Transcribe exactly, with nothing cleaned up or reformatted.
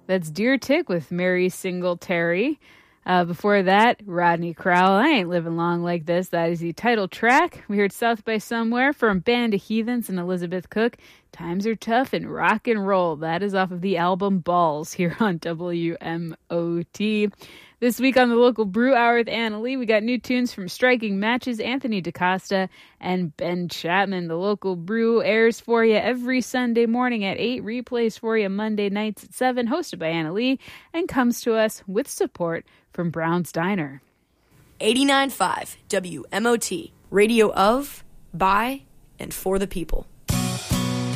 That's Deer Tick with Mary Singletary. Uh, before that, Rodney Crowell, I Ain't Living Long Like This. That is the title track. We heard South by Somewhere from Band of Heathens and Elizabeth Cook. Times Are Tough and Rock and Roll. That is off of the album Balls here on W M O T. This week on the Local Brew Hour with Anna Lee, we got new tunes from Striking Matches, Anthony DaCosta, and Ben Chapman. The Local Brew airs for you every Sunday morning at eight, replays for you Monday nights at seven, hosted by Anna Lee, and comes to us with support from Brown's Diner. eighty-nine point five W M O T, radio of, by, and for the people.